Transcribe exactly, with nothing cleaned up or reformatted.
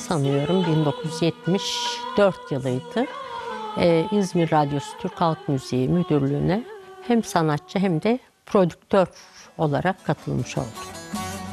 sanıyorum bin dokuz yüz yetmiş dört yılıydı. Ee, İzmir Radyosu Türk Halk Müziği Müdürlüğü'ne hem sanatçı hem de prodüktör olarak katılmış oldum.